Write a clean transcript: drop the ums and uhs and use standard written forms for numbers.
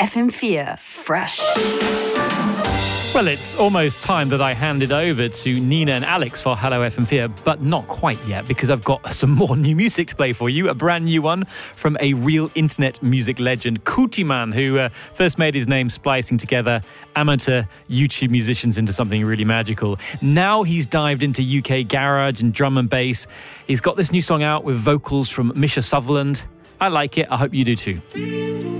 FM4 Fresh. Well, it's almost time that I handed over to Nina and Alex for Hello FM4, but not quite yet, because I've got some more new music to play for you. A brand new one from a real internet music legend, Kutiman, who first made his name splicing together amateur YouTube musicians into something really magical. Now he's dived into UK garage and drum and bass. He's got this new song out with vocals from Misha Sutherland. I like it. I hope you do too.